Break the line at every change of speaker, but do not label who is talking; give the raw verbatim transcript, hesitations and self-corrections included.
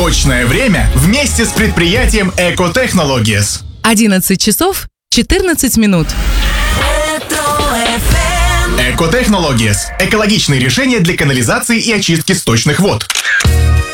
Точное время вместе с предприятием Эко Технологиес.
одиннадцать часов четырнадцать минут.
Эко Технологиес. Экологичные решения для канализации и очистки сточных вод.